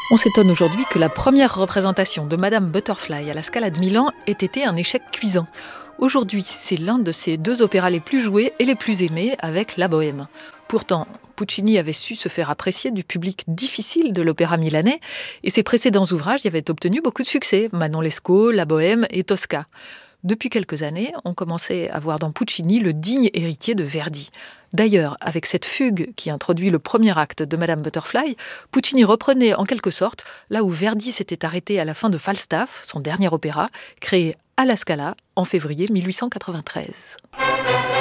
On s'étonne aujourd'hui que la première représentation de Madame Butterfly à la Scala de Milan ait été un échec cuisant. Aujourd'hui, c'est l'un de ses deux opéras les plus joués et les plus aimés avec La Bohème. Pourtant, Puccini avait su se faire apprécier du public difficile de l'opéra milanais et ses précédents ouvrages y avaient obtenu beaucoup de succès, Manon Lescaut, La Bohème et Tosca. Depuis quelques années, on commençait à voir dans Puccini le digne héritier de Verdi. D'ailleurs, avec cette fugue qui introduit le premier acte de Madame Butterfly, Puccini reprenait en quelque sorte là où Verdi s'était arrêté à la fin de Falstaff, son dernier opéra, créé à la Scala en février 1893.